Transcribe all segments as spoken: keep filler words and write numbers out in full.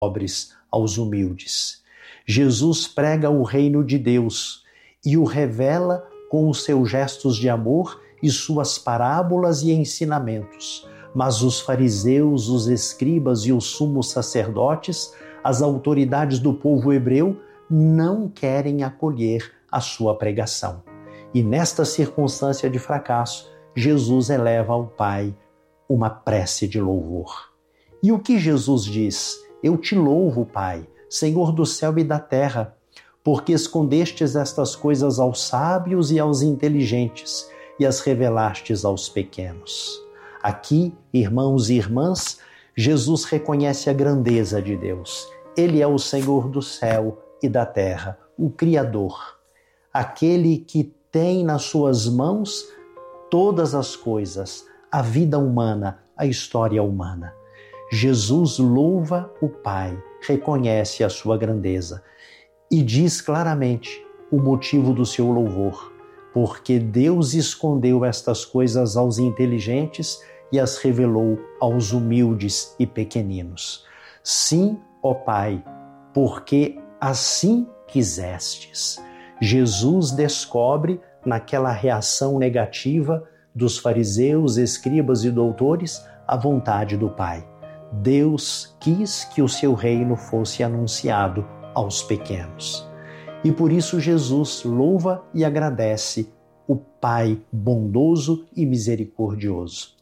pobres, aos humildes. Jesus prega o reino de Deus e o revela com os seus gestos de amor e suas parábolas e ensinamentos. Mas os fariseus, os escribas e os sumos sacerdotes, as autoridades do povo hebreu, não querem acolher a sua pregação. E nesta circunstância de fracasso, Jesus eleva ao Pai uma prece de louvor. E o que Jesus diz? Eu te louvo, Pai, Senhor do céu e da terra, porque escondestes estas coisas aos sábios e aos inteligentes e as revelastes aos pequenos. Aqui, irmãos e irmãs, Jesus reconhece a grandeza de Deus. Ele é o Senhor do céu e da terra, o Criador, aquele que tem nas suas mãos todas as coisas, a vida humana, a história humana. Jesus louva o Pai, reconhece a sua grandeza e diz claramente o motivo do seu louvor, porque Deus escondeu estas coisas aos inteligentes e as revelou aos humildes e pequeninos. Sim, ó Pai, porque assim quisestes. Jesus descobre naquela reação negativa dos fariseus, escribas e doutores a vontade do Pai. Deus quis que o seu reino fosse anunciado aos pequenos. E por isso Jesus louva e agradece o Pai bondoso e misericordioso.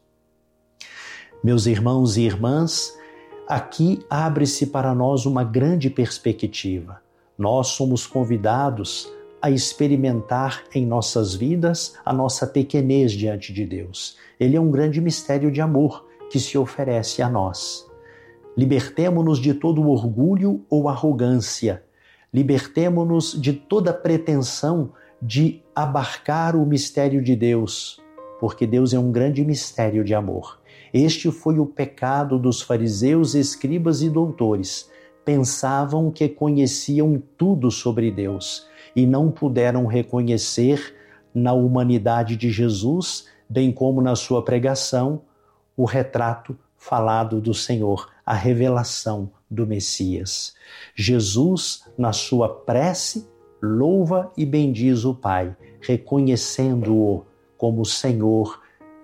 Meus irmãos e irmãs, aqui abre-se para nós uma grande perspectiva. Nós somos convidados a experimentar em nossas vidas a nossa pequenez diante de Deus. Ele é um grande mistério de amor que se oferece a nós. Libertemo-nos de todo orgulho ou arrogância. Libertemo-nos de toda pretensão de abarcar o mistério de Deus, porque Deus é um grande mistério de amor. Este foi o pecado dos fariseus, escribas e doutores. Pensavam que conheciam tudo sobre Deus e não puderam reconhecer na humanidade de Jesus, bem como na sua pregação, o retrato falado do Senhor, a revelação do Messias. Jesus, na sua prece, louva e bendiz o Pai, reconhecendo-o como Senhor,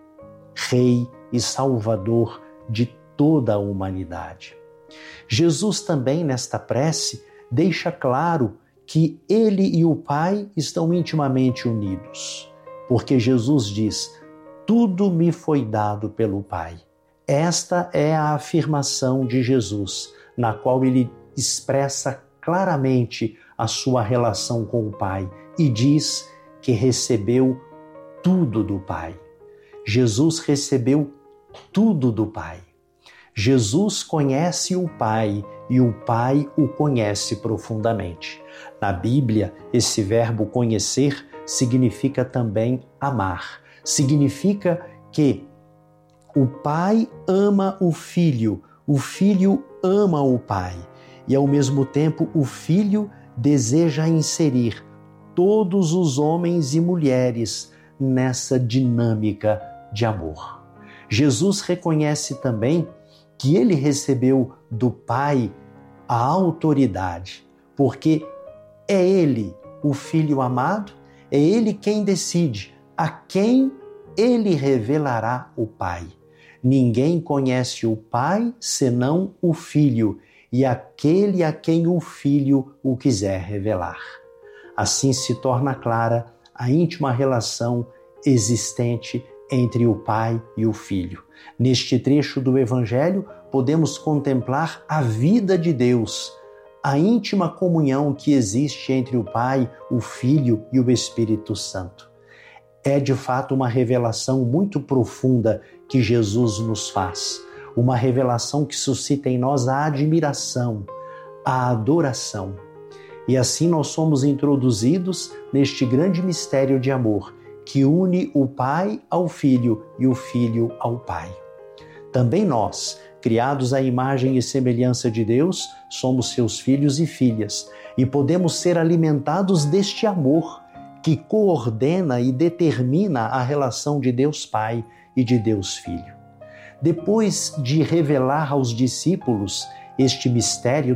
Rei e Salvador de toda a humanidade. Jesus também, nesta prece, deixa claro que ele e o Pai estão intimamente unidos, porque Jesus diz: tudo me foi dado pelo Pai. Esta é a afirmação de Jesus, na qual ele expressa claramente a sua relação com o Pai e diz que recebeu tudo do Pai. Jesus recebeu tudo do Pai. Jesus conhece o Pai e o Pai o conhece profundamente. Na Bíblia, esse verbo conhecer significa também amar. Significa que o Pai ama o Filho, o Filho ama o Pai e, ao mesmo tempo, o Filho deseja inserir todos os homens e mulheres nessa dinâmica de amor. Jesus reconhece também que ele recebeu do Pai a autoridade, porque é ele, o Filho amado, é ele quem decide a quem ele revelará o Pai. Ninguém conhece o Pai senão o Filho e aquele a quem o Filho o quiser revelar. Assim se torna clara a íntima relação existente entre o Pai e o Filho. Neste trecho do Evangelho, podemos contemplar a vida de Deus, a íntima comunhão que existe entre o Pai, o Filho e o Espírito Santo. É de fato uma revelação muito profunda que Jesus nos faz, uma revelação que suscita em nós a admiração, a adoração. E assim nós somos introduzidos neste grande mistério de amor que une o Pai ao Filho e o Filho ao Pai. Também nós, criados à imagem e semelhança de Deus, somos seus filhos e filhas e podemos ser alimentados deste amor que coordena e determina a relação de Deus Pai e de Deus Filho. Depois de revelar aos discípulos este mistério